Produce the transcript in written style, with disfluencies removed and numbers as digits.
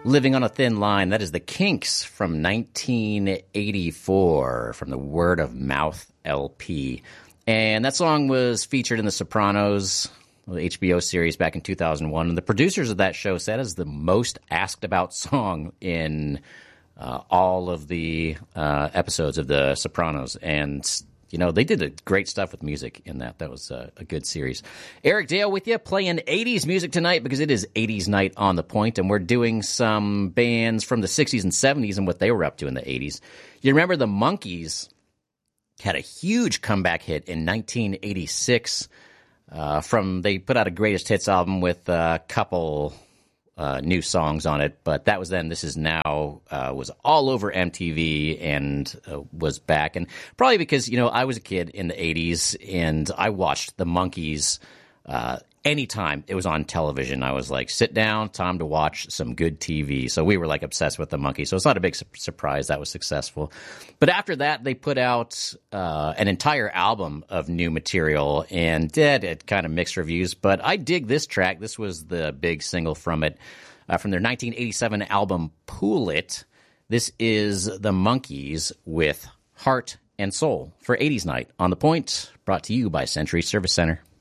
Living on a Thin Line. That is the Kinks from 1984 from the Word of Mouth LP. And that song was featured in The Sopranos, the HBO series back in 2001. And the producers of that show said it is the most asked about song in all of the episodes of The Sopranos. And you know, they did great stuff with music in that. That was a good series. Eric Dale with you, playing 80s music tonight because it is 80s night on The Point, and we're doing some bands from the 60s and 70s and what they were up to in the 80s. You remember the Monkees had a huge comeback hit in 1986. They put out a greatest hits album with a couple new songs on it, but that was then. This Is Now was all over MTV and was back, and probably because, you know, I was a kid in the 80s and I watched the Monkees anytime it was on television. I was like, sit down, time to watch some good TV. So we were like obsessed with the Monkees. So it's not a big surprise that was successful. But after that, they put out an entire album of new material, and it kind of mixed reviews. But I dig this track. This was the big single from it, from their 1987 album Pool It. This is the Monkees with Heart and Soul for 80s Night on The Point, brought to you by Century Service Center.